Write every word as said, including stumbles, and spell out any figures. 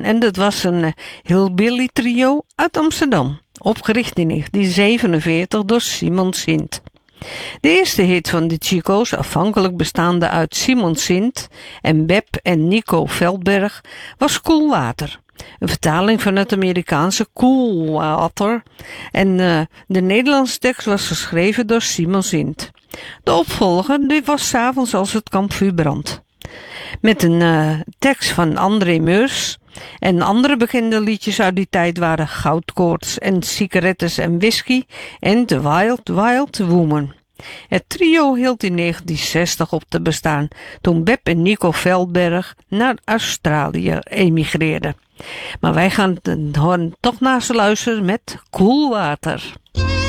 En dat was een uh, hillbilly trio uit Amsterdam, opgericht in negentien zevenenveertig door Simon Sint. De eerste hit van de Chico's, afhankelijk bestaande uit Simon Sint en Beb en Nico Veldberg, was Koel Water. Een vertaling van het Amerikaanse Cool Water. En uh, de Nederlandse tekst was geschreven door Simon Sint. De opvolger die was 's avonds als het kampvuur brandt. Met een uh, tekst van André Meurs. En andere bekende liedjes uit die tijd waren Goudkoorts en Sigarettes en Whisky en The Wild Wild Woman. Het trio hield in negentien zestig op te bestaan toen Beb en Nico Veldberg naar Australië emigreerden. Maar wij gaan het toch naar ze luisteren met Koel Water.